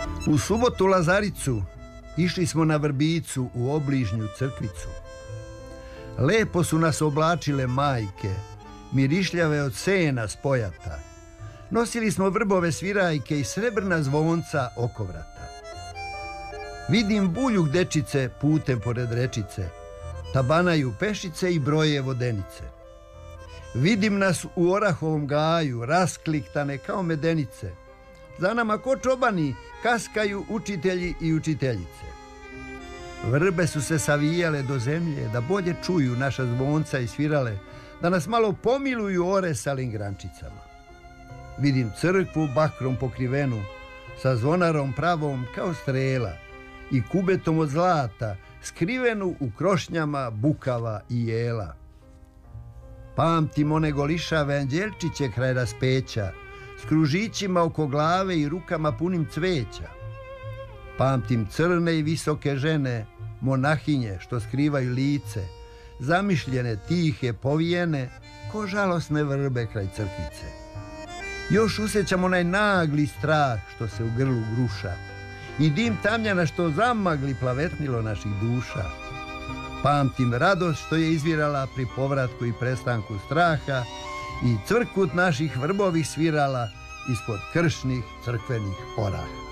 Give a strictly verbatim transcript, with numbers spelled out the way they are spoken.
U subotu Lazaricu išli smo na vrbicu u obližnju crkvicu. Lepo su nas oblačile majke, mirišljave od sena spojata. Nosili smo vrbove svirajke i srebrna zvonca oko vrata. Vidim buljuk dečice putem pored rečice, tabanaju pešice i broje vodenice. Vidim nas u orahovom gaju, raskliktane kao medenice. Za nama ko čobani kaskaju učitelji i učiteljice. Vrbe su se savijale do zemlje da bolje čuju naša zvonca i svirale, da nas malo pomiluju oresalim grančicama. Vidim crkvu bakrom pokrivenu, sa zvonarom pravom kao strela i kubetom od zlata, skrivenu u krošnjama bukava i jela. Pamtim one golišave anđelčiće kraj raspeća, s kružićima oko glave i rukama punim cveća. Pamtim crne i visoke žene, monahinje što skrivaju lice, zamišljene, tihe, povijene, ko žalosne vrbe kraj crkvice. Još osjećam onaj nagli strah što se u grlu gruša i dim tamjana što zamagli plavetnilo naših duša. Pamtim radost što je izvirala pri povratku i prestanku straha i cvrkut naših vrbovih svirala ispod kršnih crkvenih oraha.